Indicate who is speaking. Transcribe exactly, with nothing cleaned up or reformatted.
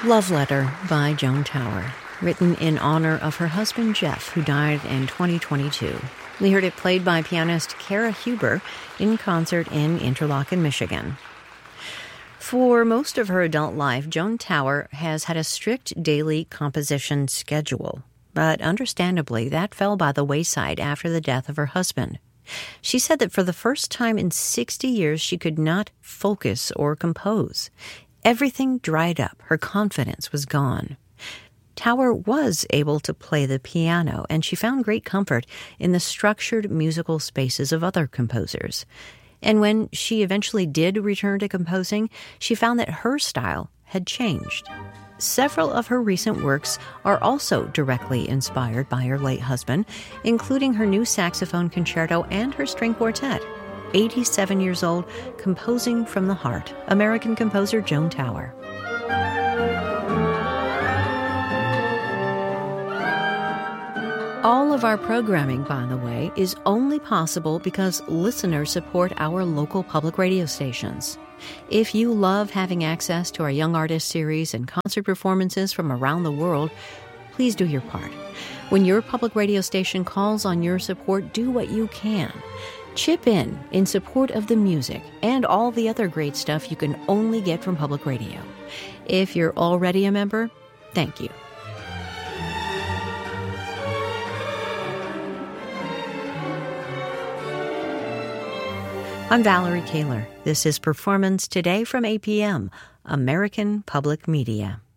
Speaker 1: Love Letter by Joan Tower, written in honor of her husband Jeff, who died in twenty twenty-two. We heard it played by pianist Kara Huber in concert in Interlochen, Michigan. For most of her adult life, Joan Tower has had a strict daily composition schedule, but understandably, that fell by the wayside after the death of her husband. She said that for the first time in sixty years, she could not focus or compose. Everything dried up. Her confidence was gone. Tower was able to play the piano, and she found great comfort in the structured musical spaces of other composers. And when she eventually did return to composing, she found that her style had changed. Several of her recent works are also directly inspired by her late husband, including her new saxophone concerto and her string quartet. eighty-seven years old, composing from the heart, American composer Joan Tower. All of our programming, by the way, is only possible because listeners support our local public radio stations. If you love having access to our Young Artist series and concert performances from around the world, please do your part. When your public radio station calls on your support, do what you can. Chip in in support of the music and all the other great stuff you can only get from public radio. If you're already a member, thank you. I'm Valerie Kaler. This is Performance Today from A P M, American Public Media.